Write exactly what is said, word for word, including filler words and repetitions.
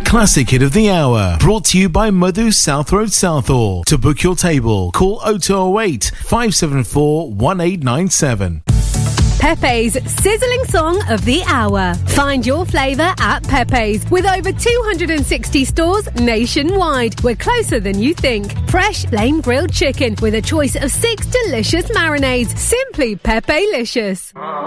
Classic Hit of the Hour, brought to you by Madhu South Road Southall. To book your table, call oh two oh eight, five seven four, one eight nine seven. Pepe's sizzling song of the hour. Find your flavour at Pepe's with over two hundred sixty stores nationwide. We're closer than you think. Fresh flame grilled chicken with a choice of six delicious marinades. Simply Pepe-licious.